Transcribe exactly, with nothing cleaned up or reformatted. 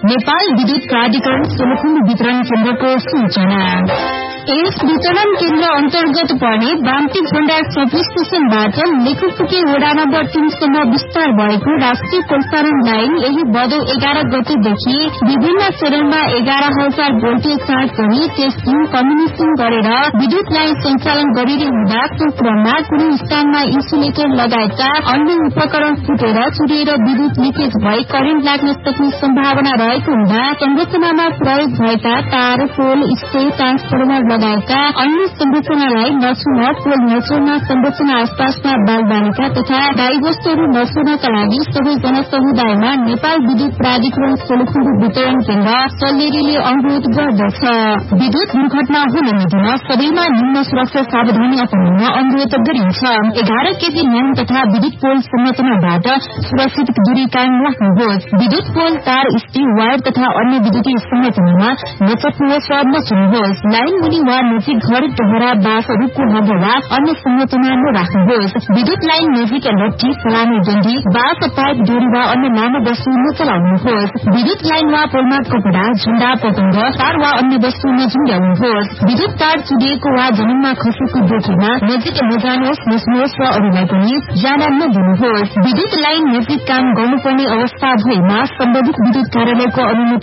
नेपाल विद्युत प्राधिकरण सोलुखुम्बु वितरण केन्द्रको सूचना। यस वितरण केन्द्र अन्तर्गत पर्ने बान्ती भण्डार सब स्टेशनबाट लेखुपुके वडा नम्बर तीनसम्म विस्तार भएको राष्ट्रिय प्रसारण लाइन यही भदौ एघार गतेदेखि विभिन्न चरणमा एघार हजार भोल्टेज चार्ज गरी टेस्टिङ कम्युनिकेशन गरेर विद्युत लाइन सञ्चालन गरिने हुँदा सो क्रममा कुनै स्थानमा इन्सुलेटर लगायतका अन्य उपकरण फुटेर चुरिएर विद्युत लिकेज भई करेन्ट लाग्न सक्ने सम्भावना रहेको हुँदा संरचनामा प्रयोग भएका तार पोल स्टे ट्रान्सफर्मर लगायतका अन्य संरचनालाई नछुन पोल नछोड्न संरचना आसपासमा बालबालिका तथा गाईवस्तुहरू नछोड्नका लागि सबै जनसमुदायमा नेपाल विद्युत प्राधिकरण सोलुखुम्बु वितरण केन्द्र सल्लेरीले अनुरोध गर्दछ। विद्युत दुर्घटना हुन नदिन सबैमा निम्न सुरक्षा सावधानी अपनाउन अनुरोध गरिन्छ। एघार केजी न्यान तथा विद्युत पोल संरचनाबाट सुरक्षित दूरी कायम राख्नुहोस्। विद्युत पोल तार स्टिल वायर तथा अन्य विद्युतीय संरचनामा नचप्नुहोस् र नछुनुहोस्। लाइन मुनि वा नजिक घर डहरा बाँस रुखको हब वा अन्य संरचना नराख्नुहोस्। विद्युत लाइन नजिक लट्ठी फलामे डन्डी बाँस पाइप डोरी वा अन्य लामो वस्तु नचलाउनुहोस्। विद्युत लाइन वा पोलमा कपडा झण्डा पतंग तार वा अन्य वस्तु नझुण्ड्याउनुहोस्। विद्युत तार चुडिएको वा जमिनमा खसेको देखेमा नजिक नजानुहोस् नछुनुहोस् र अरूलाई पनि जान नदिनुहोस्। विद्युत लाइन नजिक काम गर्नुपर्ने अवस्था भएमा सम्बन्धित विद्युत कार्यालयको अनुमति